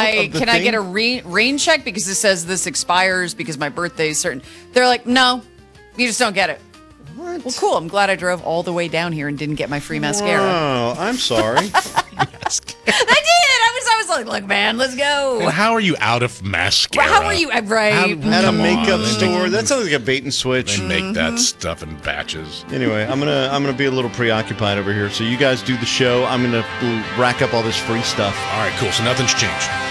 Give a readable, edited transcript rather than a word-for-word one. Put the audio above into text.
I get a rain check because it says this expires because my birthday is certain? They're like, no, you just don't get it. What? Well, cool. I'm glad I drove all the way down here and didn't get my free mascara. Oh, I'm sorry. I did. I was like, look, man, let's go. And how are you out of mascara? How are you? Right. At a Come makeup on. store. That sounds like a bait and switch. They make that stuff in batches. Anyway, I'm gonna be a little preoccupied over here. So you guys do the show. I'm gonna rack up all this free stuff. All right, cool. So nothing's changed.